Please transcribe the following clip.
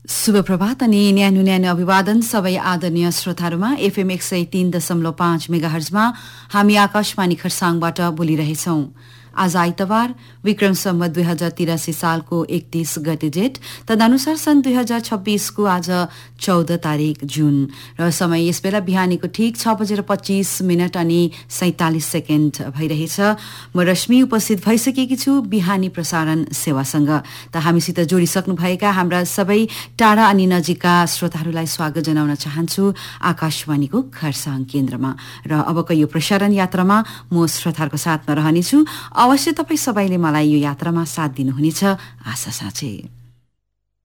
शुभ प्रभात अनि न्यानो न्यानो अभिवादन सबै आदरणीय श्रोताहरूमा एफएम 103.5 मेगाहर्जमा हामी आकाशवाणी खरसाङबाट बोलिरहेछौं। आज आइतबार विक्रम सम्वत 2083 सालको 31 गते जेठ तदनुसार सन् 2026 को आज 14 तारिक जुन र समय यसबेला बिहानीको ठीक 6:25 अनि 47 सेकेन्ड भइरहेछ। म रश्मि उपस्थित भइसकेकी छु बिहानी प्रसारण सेवासँग। त हामीसित जोडिसक्नु भएका हाम्रा सबै टाढा अनि नजिकका श्रोताहरूलाई स्वागत जनाउन चाहन्छु आकाशवाणीको खरसाङ केन्द्रमा। र अबको यो प्रसारण यात्रामा म श्रोताहरूको साथमा रहनेछु। अवश्य तपाई सबैले मलाई यो यात्रामा साथ दिनुहुनेछ आशा साँचे।